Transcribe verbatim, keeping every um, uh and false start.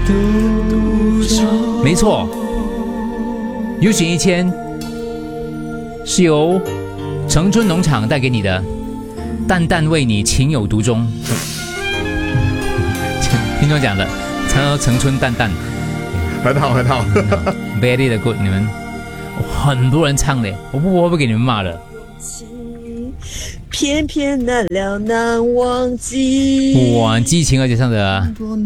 没错，有选一千是由城春农场带给你的，淡淡为你情有独钟。听众讲的，城城春淡淡， 很好很好。 Very 的 good， 你们很多人唱的，我不我不给你们骂了。 偏偏难了难忘记。 哇，激情而且唱的、啊。